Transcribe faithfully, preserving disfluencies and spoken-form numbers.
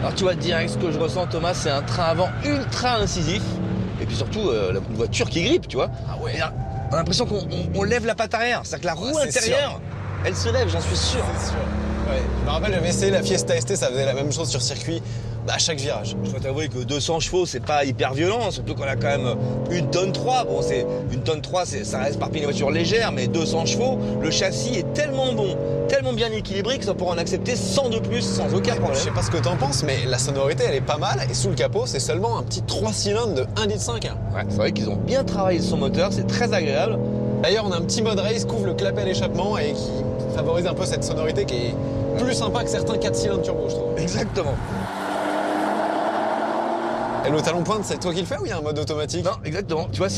Alors tu vois direct ce que je ressens Thomas, c'est un train avant ultra incisif. Et puis surtout euh, la voiture qui grippe, tu vois. Ah ouais. Et là, on a l'impression qu'on on, on lève la patte arrière. C'est-à-dire que la roue Ouais, c'est intérieure, sûr. elle se lève, j'en suis sûr. C'est sûr. Ouais. Je me rappelle, j'avais essayé la Fiesta S T, ça faisait la même chose sur circuit, bah, à chaque virage. Je dois t'avouer que deux cents chevaux, c'est pas hyper violent, surtout qu'on a quand même une tonne trois. Bon, c'est une tonne trois, c'est, ça reste parmi les voitures légères, mais deux cents chevaux, le châssis est tellement bon, tellement bien équilibré que ça pourra en accepter cent de plus sans aucun Je problème. sais pas ce que t'en penses, mais la sonorité elle est pas mal, et sous le capot, c'est seulement un petit trois cylindres de un virgule cinq litre. Ouais, c'est vrai qu'ils ont bien travaillé son moteur, c'est très agréable. D'ailleurs, on a un petit mode race qui ouvre le clapet à l'échappement et qui favorise un peu cette sonorité qui est plus sympa que certains quatre cylindres turbo, je trouve. Exactement. Et le talon pointe, c'est toi qui le fais ou il y a un mode automatique? Non, exactement. Tu vois,